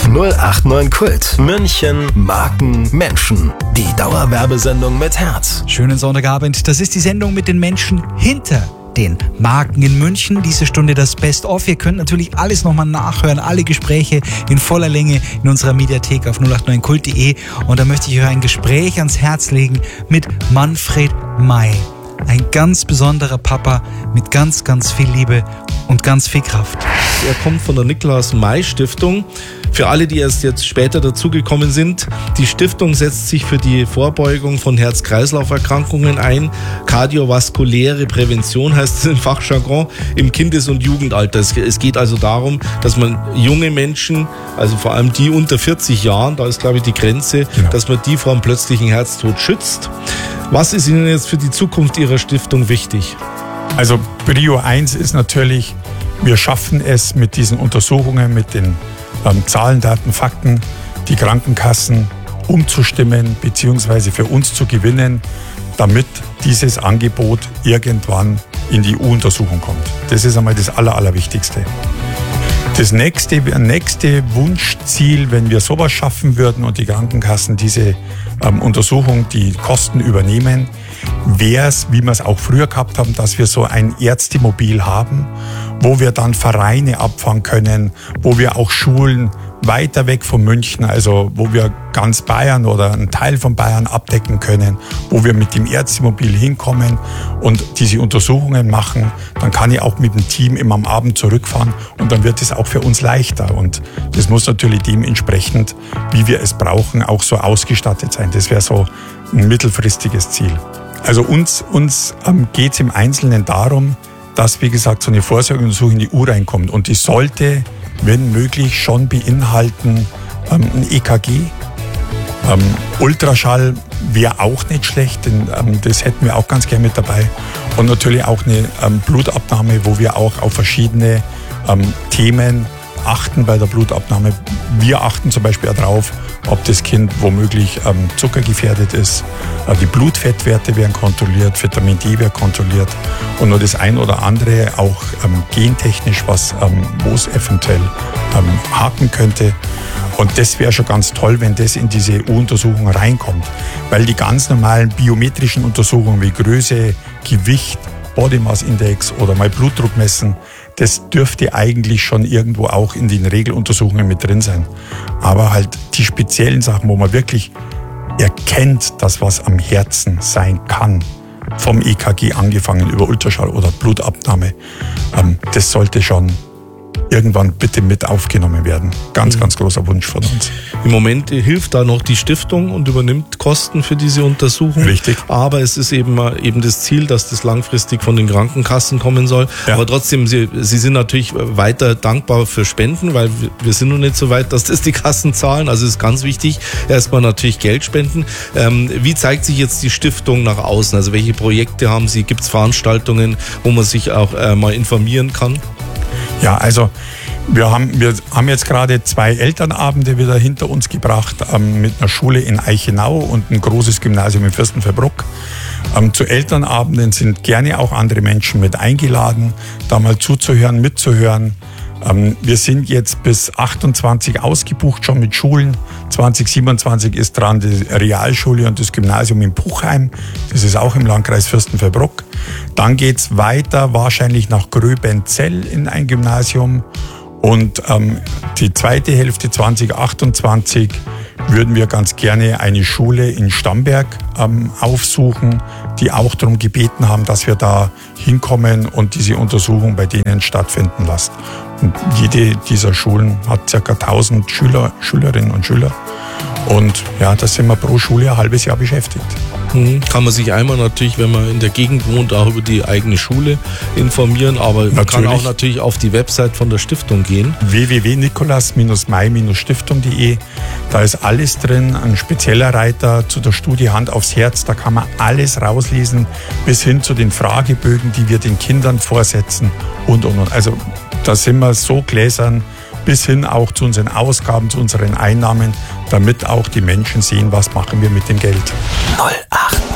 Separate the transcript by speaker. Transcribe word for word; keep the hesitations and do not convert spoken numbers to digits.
Speaker 1: null acht neun Kult. München, Marken, Menschen. Die Dauerwerbesendung mit Herz.
Speaker 2: Schönen Sonntagabend. Das ist die Sendung mit den Menschen hinter den Marken in München. Diese Stunde das Best-of. Ihr könnt natürlich alles nochmal nachhören. Alle Gespräche in voller Länge in unserer Mediathek auf null acht neun kult punkt de. Und da möchte ich euch ein Gespräch ans Herz legen mit Manfred May. Ein ganz besonderer Papa mit ganz, ganz viel Liebe und ganz viel Kraft.
Speaker 3: Er kommt von der Nikolaus-May-Stiftung. Für alle, die erst jetzt später dazugekommen sind, die Stiftung setzt sich für die Vorbeugung von Herz-Kreislauf-Erkrankungen ein. Kardiovaskuläre Prävention heißt es in Fachjargon im Kindes- und Jugendalter. Es geht also darum, dass man junge Menschen, also vor allem die unter vierzig Jahren, da ist glaube ich die Grenze, genau, dass man die vor einem plötzlichen Herztod schützt. Was ist Ihnen jetzt für die Zukunft Ihrer Stiftung wichtig?
Speaker 4: Also Prio eins ist natürlich, wir schaffen es mit diesen Untersuchungen, mit den ähm, Zahlen, Daten, Fakten, die Krankenkassen umzustimmen bzw. für uns zu gewinnen, damit dieses Angebot irgendwann in die U Untersuchung kommt. Das ist einmal das Aller, Allerwichtigste. Das nächste, nächste Wunschziel, wenn wir sowas schaffen würden und die Krankenkassen diese ähm, Untersuchung, die Kosten übernehmen, wäre es, wie wir es auch früher gehabt haben, dass wir so ein Ärztemobil haben, wo wir dann Vereine abfangen können, wo wir auch Schulen weiter weg von München, also wo wir ganz Bayern oder einen Teil von Bayern abdecken können, wo wir mit dem Ärztemobil hinkommen und diese Untersuchungen machen, dann kann ich auch mit dem Team immer am Abend zurückfahren und dann wird es auch für uns leichter. Und das muss natürlich dementsprechend, wie wir es brauchen, auch so ausgestattet sein. Das wäre so ein mittelfristiges Ziel. Also uns, uns ähm, geht es im Einzelnen darum, dass, wie gesagt, so eine Vorsorgeuntersuchung in die U reinkommt. Und die sollte, wenn möglich, schon beinhalten ähm, ein E K G. Ähm, Ultraschall wäre auch nicht schlecht, denn ähm, das hätten wir auch ganz gerne mit dabei. Und natürlich auch eine ähm, Blutabnahme, wo wir auch auf verschiedene ähm, Themen achten bei der Blutabnahme. Wir achten zum Beispiel darauf, ob das Kind womöglich ähm, zuckergefährdet ist. Äh, die Blutfettwerte werden kontrolliert, Vitamin D wird kontrolliert und nur das ein oder andere auch ähm, gentechnisch, was ähm, wo es eventuell ähm, haken könnte. Und das wäre schon ganz toll, wenn das in diese U-Untersuchung reinkommt. Weil die ganz normalen biometrischen Untersuchungen wie Größe, Gewicht, Body Mass Index oder mal Blutdruck messen, das dürfte eigentlich schon irgendwo auch in den Regeluntersuchungen mit drin sein. Aber halt die speziellen Sachen, wo man wirklich erkennt, dass was am Herzen sein kann, vom E K G angefangen über Ultraschall oder Blutabnahme, ähm, das sollte schon irgendwann bitte mit aufgenommen werden. Ganz, mhm. ganz großer Wunsch von uns.
Speaker 3: Im Moment hilft da noch die Stiftung und übernimmt Kosten für diese Untersuchung.
Speaker 4: Richtig.
Speaker 3: Aber es ist eben, eben das Ziel, dass das langfristig von den Krankenkassen kommen soll. Ja. Aber trotzdem, Sie, Sie sind natürlich weiter dankbar für Spenden, weil wir sind noch nicht so weit, dass das die Kassen zahlen. Also ist ganz wichtig, erstmal natürlich Geld spenden. Ähm, wie zeigt sich jetzt die Stiftung nach außen? Also welche Projekte haben Sie? Gibt es Veranstaltungen, wo man sich auch äh, mal informieren kann?
Speaker 4: Ja, also wir haben, wir haben jetzt gerade zwei Elternabende wieder hinter uns gebracht ähm, mit einer Schule in Eichenau und ein großes Gymnasium in Fürstenfeldbruck. Ähm, zu Elternabenden sind gerne auch andere Menschen mit eingeladen, da mal zuzuhören, mitzuhören. Ähm, wir sind jetzt bis achtundzwanzig ausgebucht schon mit Schulen. zwanzig siebenundzwanzig ist dran die Realschule und das Gymnasium in Puchheim. Das ist auch im Landkreis Fürstenfeldbruck. Dann geht's weiter wahrscheinlich nach Gröbenzell in ein Gymnasium. Und ähm, die zweite Hälfte zwanzig achtundzwanzig würden wir ganz gerne eine Schule in Stamberg ähm, aufsuchen, die auch darum gebeten haben, dass wir da hinkommen und diese Untersuchung bei denen stattfinden lassen. Und jede dieser Schulen hat ca. tausend Schüler, Schülerinnen und Schüler. Und ja, da sind wir pro Schule ein halbes Jahr beschäftigt.
Speaker 3: Mhm. Kann man sich einmal natürlich, wenn man in der Gegend wohnt, auch über die eigene Schule informieren, aber man natürlich. kann auch natürlich auf die Website von der Stiftung gehen.
Speaker 4: w w w punkt nikolaus may stiftung punkt de. Da ist alles drin, ein spezieller Reiter zu der Studie Hand aufs Herz, da kann man alles rauslesen, bis hin zu den Fragebögen, die wir den Kindern vorsetzen und, und, und. Also da sind wir so gläsern, bis hin auch zu unseren Ausgaben, zu unseren Einnahmen, damit auch die Menschen sehen, was machen wir mit dem Geld.
Speaker 1: null acht